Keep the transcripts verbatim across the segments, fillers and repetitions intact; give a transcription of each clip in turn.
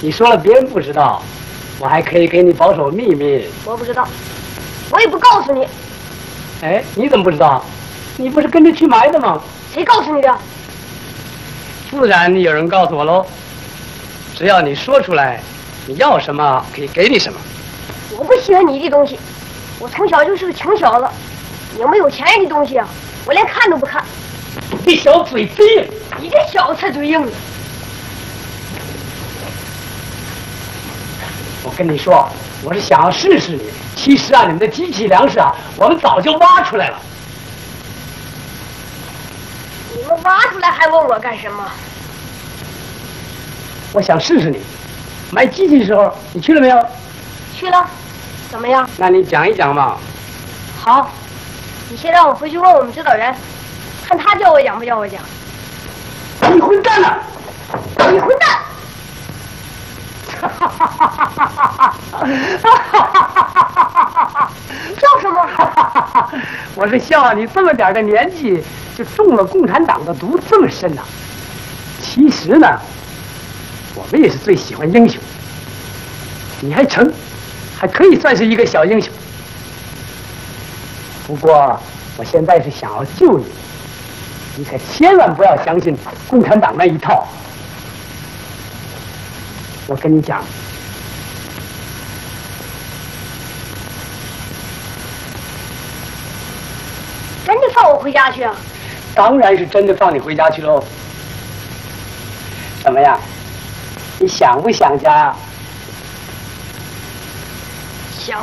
你说了别人不知道，我还可以给你保守秘密。 我不知道，我也不告诉你。 哎，你怎么不知道？你不是跟着去买的吗？ 谁告诉你的？ 自然有人告诉我喽。只要你说出来，你要什么可以给你什么。 我不喜欢你的东西，我从小就是个穷小子，有没有钱人的东西啊，我连看都不看。 你小嘴贼硬， 你这小子才嘴硬呢。 我跟你说，我是想要试试你。其实啊，你们的机器粮食啊，我们早就挖出来了。 你们挖出来还问我干什么？ 我想试试你。买机器的时候，你去了没有？ 去了。怎么样？ 那你讲一讲吧。 好，你先让我回去问我们指导员，看他叫我讲不叫我讲。 你混蛋呐！ 你混蛋！ 哈哈哈哈哈哈！ 笑什么？ 我是笑啊，你这么点的年纪就中了共产党的毒这么深呐、啊。其实呢，我们也是最喜欢英雄。你还成，还可以算是一个小英雄。不过我现在是想要救你，你可千万不要相信共产党那一套。我跟你讲， 真的放我回家去啊？ 当然是真的放你回家去喽。怎么样？你想不想家呀？ 想。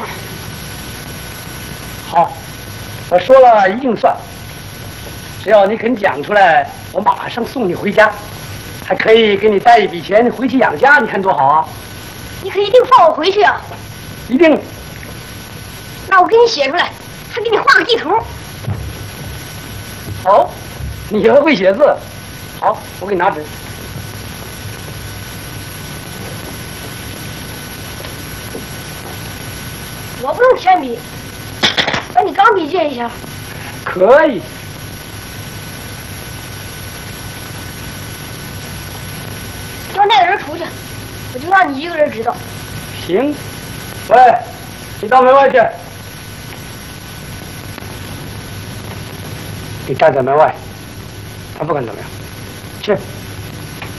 好，我说了一定算。只要你肯讲出来，我马上送你回家，还可以给你带一笔钱回去养家，你看多好啊！ 你可一定放我回去啊？ 一定。 那我给你写出来，还给你画个地图。 好，你还会写字。好，我给你拿纸。 我不用铅笔，把你钢笔借一下。 可以。 叫那个人出去，我就让你一个人知道。 行。喂，你到门外去。你站在门外，他不敢怎么样。去。